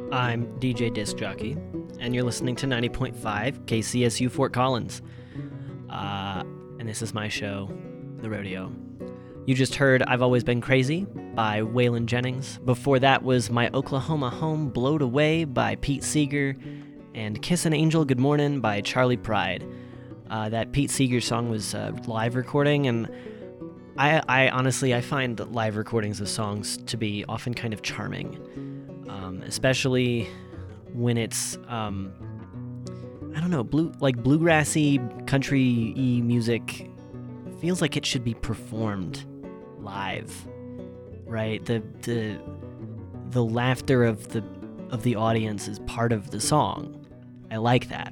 I'm DJ Disc Jockey, and you're listening to 90.5 KCSU Fort Collins. And this is my show, The Rodeo. You just heard I've Always Been Crazy by Waylon Jennings. Before that was My Oklahoma Home Blowed Away by Pete Seeger, and Kiss an Angel Good Morning by Charlie Pride. That Pete Seeger song was a live recording, and I honestly find live recordings of songs to be often kind of charming, especially when it's bluegrassy, country-y music. Feels like it should be performed live, right? The laughter of the audience is part of the song. I like that.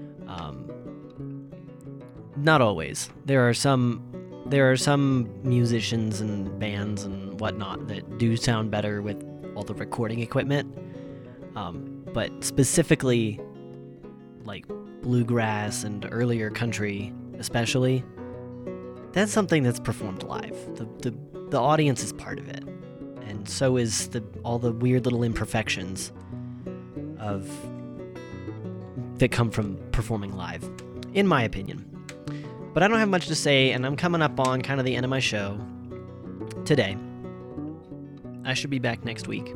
Not always. There are some musicians and bands and whatnot that do sound better with all the recording equipment. But specifically, like bluegrass and earlier country, especially, that's something that's performed live. The audience is part of it, and so is all the weird little imperfections that come from performing live, in my opinion. But I don't have much to say, and I'm coming up on kind of the end of my show today. I should be back next week.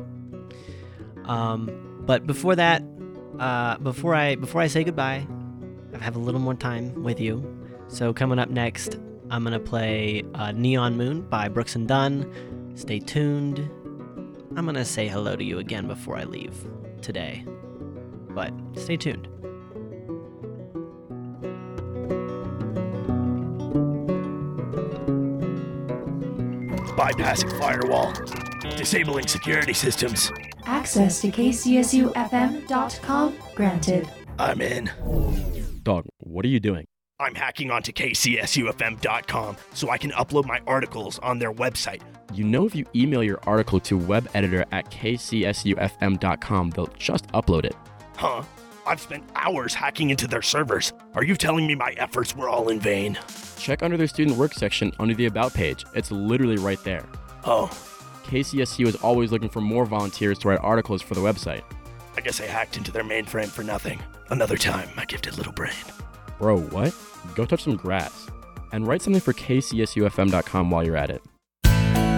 But before that, before I say goodbye, I have a little more time with you. So coming up next, I'm gonna play Neon Moon by Brooks and Dunn. Stay tuned. I'm gonna say hello to you again before I leave today, but stay tuned. Bypassing firewall. Disabling security systems. Access to KCSUFM.com granted. I'm in. Dog, what are you doing? I'm hacking onto KCSUFM.com so I can upload my articles on their website. You know if you email your article to webeditor@kcsufm.com, they'll just upload it. Huh? I've spent hours hacking into their servers. Are you telling me my efforts were all in vain? Check under their student work section under the About page. It's literally right there. Oh. KCSU is always looking for more volunteers to write articles for the website. I guess I hacked into their mainframe for nothing. Another time, my gifted little brain. Bro, what? Go touch some grass. And write something for KCSUFM.com while you're at it.